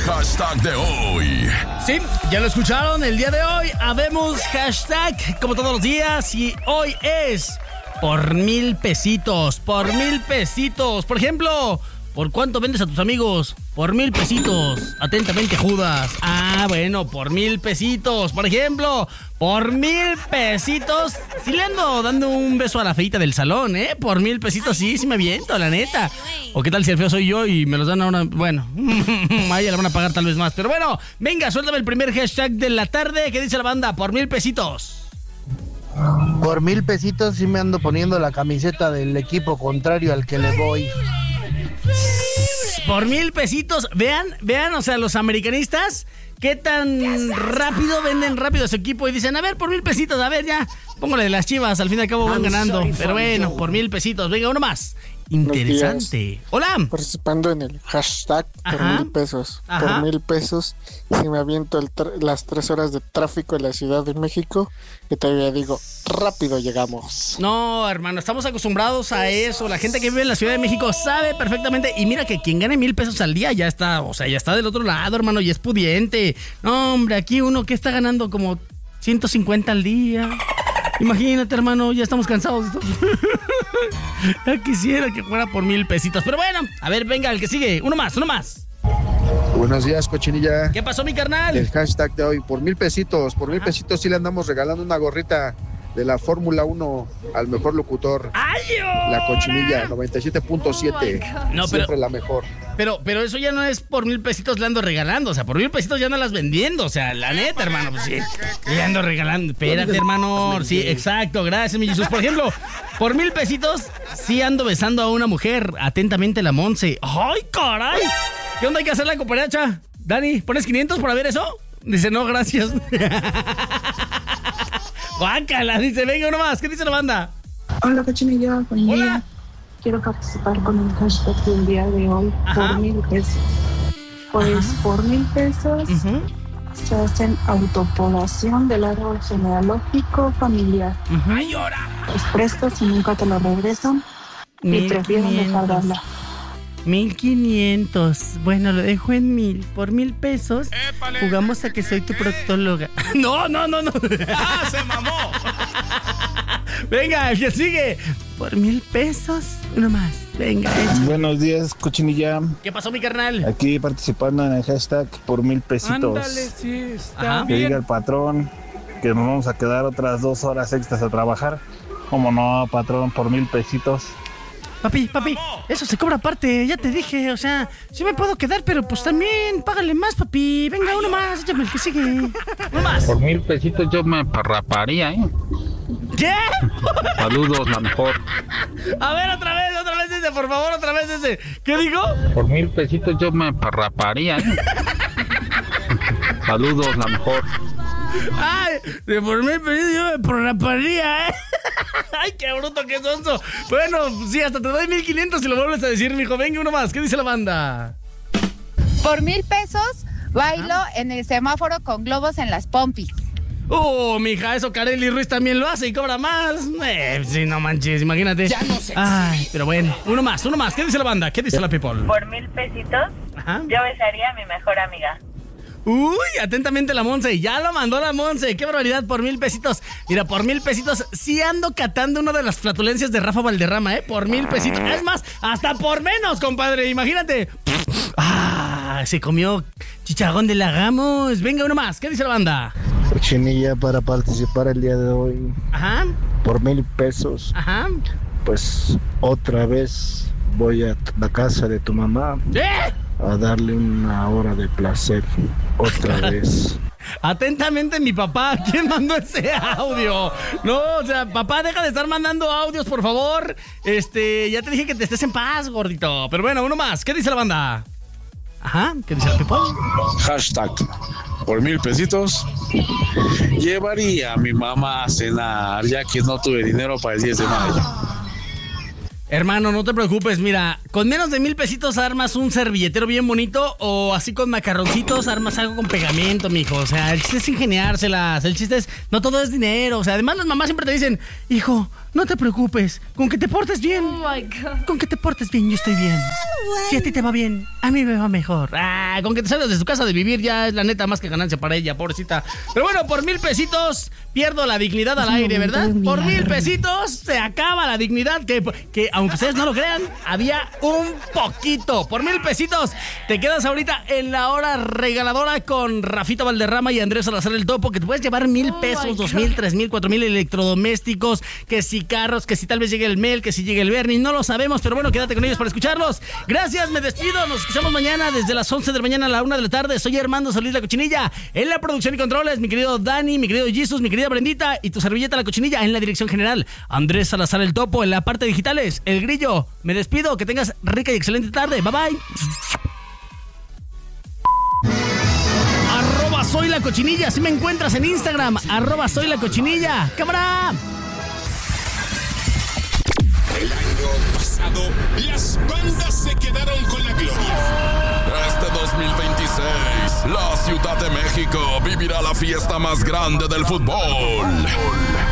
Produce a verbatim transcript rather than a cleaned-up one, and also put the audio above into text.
hashtag de hoy. Sí, ya lo escucharon, el día de hoy habemos hashtag como todos los días y hoy es por mil pesitos, por mil pesitos. Por ejemplo, ¿por cuánto vendes a tus amigos? Por mil pesitos. Atentamente, Judas. Ah, bueno, por mil pesitos. Por ejemplo, por mil pesitos. Sí le ando dando un beso a la feita del salón, ¿eh? Por mil pesitos, sí, sí me aviento, la neta. O qué tal si el feo soy yo y me los dan a una... Bueno, a ella le van a pagar tal vez más. Pero bueno, venga, suéltame el primer hashtag de la tarde. ¿Qué dice la banda? Por mil pesitos. Por mil pesitos sí me ando poniendo la camiseta del equipo contrario al que le voy. Por mil pesitos, vean, vean, o sea, los americanistas, qué tan rápido venden rápido su equipo y dicen, a ver, por mil pesitos, a ver, ya, póngale de las Chivas, al fin y al cabo van ganando, pero bueno, por mil pesitos, venga, uno más. Interesante. Hola. Participando en el hashtag por Ajá. mil pesos. Ajá. Por mil pesos, si me aviento el tra- las tres horas de tráfico en la Ciudad de México, que todavía digo, rápido llegamos. No, hermano, estamos acostumbrados a eso. La gente que vive en la Ciudad de México sabe perfectamente. Y mira que quien gane mil pesos al día ya está, o sea, ya está del otro lado, hermano, y es pudiente. No, hombre, aquí uno que está ganando como ciento cincuenta al día. Imagínate, hermano, ya estamos cansados de esto. Ya quisiera que fuera por mil pesitos. Pero bueno, a ver, venga, el que sigue. Uno más, uno más. Buenos días, Cochinilla. ¿Qué pasó, mi carnal? El hashtag de hoy, por mil pesitos, por mil pesitos sí le andamos regalando una gorrita de la Fórmula uno al mejor locutor. ¡Ay, La Cochinilla, noventa y siete punto siete. No, pero- Siempre la mejor. Pero, pero eso ya no es por mil pesitos le ando regalando. O sea, por mil pesitos ya no las vendiendo. O sea, la neta, hermano, pues sí. Le ando regalando. Espérate, hermano. Sí, exacto. Gracias, mi Jesús. Por ejemplo, por mil pesitos sí ando besando a una mujer. Atentamente, la Monse. ¡Ay, caray! ¿Qué onda hay que hacer la cooperacha? Dani, ¿pones quinientos por ver eso? Dice, no, gracias. Guácala, dice, venga uno más. ¿Qué dice la banda? Hola, Cochinilla, buen Hola. día. Quiero participar con el hashtag del día de hoy. Ajá. Por mil pesos. Pues Ajá. por mil pesos Uh-huh. se hacen autopodación del árbol genealógico familiar. Uh-huh. Los prestas y nunca te lo regresan y Mil prefieren quinientos. dejar de hablar. Mil quinientos. Bueno, lo dejo en mil. Por mil pesos jugamos a que soy tu proctóloga. No, no, no, no. ¡Ah, se mamó! Venga, el que sigue. Por mil pesos, uno más. Venga, echa. Buenos días, Cochinilla. ¿Qué pasó, mi carnal? Aquí participando en el hashtag por mil pesitos. sí, está Ajá. Que diga el patrón que nos vamos a quedar otras dos horas extras a trabajar. Como no, patrón, por mil pesitos. Papi, papi, eso se cobra aparte, ya te dije, o sea, sí me puedo quedar, pero pues también págale más, papi. Venga, uno más, échame el que sigue. Uno más. Por mil pesitos yo me parraparía, ¿eh? ¿Qué? Saludos, la mejor. A ver, otra vez, otra vez ese, por favor, otra vez ese. ¿Qué dijo? Por mil pesitos yo me parraparía, ¿eh? Saludos, la mejor. Ay, de por mil pesitos yo me parraparía, ¿eh? Ay, qué bruto, qué sonso. Bueno, sí, hasta te doy mil quinientos si lo vuelves a decir, mijo. Venga, uno más. ¿Qué dice la banda? Por mil pesos bailo en el semáforo con globos en las pompis. Oh, mija, eso Kareli Ruiz también lo hace y cobra más. Eh, sí, no manches, imagínate. Ya no sé. Ay, pero bueno, uno más, uno más. ¿Qué dice la banda? ¿Qué dice la people? Por mil pesitos, Ajá. yo besaría a mi mejor amiga. Uy, atentamente la Monse. Ya lo mandó la Monse. Qué barbaridad, por mil pesitos. Mira, por mil pesitos sí ando catando una de las flatulencias de Rafa Valderrama, ¿eh? Por mil pesitos. Es más, hasta por menos, compadre. Imagínate. Ah, se comió chicharrón de Lagamos. Venga, uno más. ¿Qué dice la banda? Cochinilla, para participar el día de hoy, Ajá, por mil pesos, ajá. pues otra vez voy a la casa de tu mamá ¡Eh! a darle una hora de placer. Otra vez. Atentamente mi papá. ¿Quién mandó ese audio? No, o sea, papá, deja de estar mandando audios, por favor. Este, ya te dije que te estés en paz, gordito. Pero bueno, uno más. ¿Qué dice la banda? Ajá, ¿qué dice la people? Hashtag por mil pesitos llevaría a mi mamá a cenar, ya que no tuve dinero para el diez de mayo. Hermano, no te preocupes, mira, con menos de mil pesitos armas un servilletero bien bonito o así con macarroncitos armas algo con pegamento, mijo. O sea, el chiste es ingeniárselas. El chiste es, no todo es dinero. O sea, además las mamás siempre te dicen, hijo, no te preocupes, con que te portes bien. Oh my God. Con que te portes bien, yo estoy bien. Si a ti te va bien, a mí me va mejor. Ah, con que te salgas de su casa de vivir ya es la neta más que ganancia para ella, pobrecita. Pero bueno, por mil pesitos pierdo la dignidad al aire, ¿verdad? Por mil pesitos se acaba la dignidad que, que aunque ustedes no lo crean, había un poquito. Por mil pesitos te quedas ahorita en la hora regaladora con Rafita Valderrama y Andrés Salazar el Topo, que te puedes llevar mil pesos, dos mil, tres mil, cuatro mil electrodomésticos, que si carros, que si tal vez llegue el Mel, que si llegue el Bernie, no lo sabemos, pero bueno, quédate con ellos para escucharlos. Gracias, me despido, nos escuchamos mañana desde las once de la mañana a la una de la tarde. Soy Armando Solís La Cochinilla, en la producción y controles, mi querido Dani, mi querido Jesus, mi querida Brendita y tu servilleta La Cochinilla en la dirección general, Andrés Salazar el Topo, en la parte digitales, El Grillo. Me despido, que tengas rica y excelente tarde, bye bye. Arroba Soy La Cochinilla, si me encuentras en Instagram, arroba Soy La Cochinilla. ¡Cámara! El año pasado, las bandas se quedaron con la gloria. Este dos mil veintiséis, la Ciudad de México vivirá la fiesta más grande del fútbol.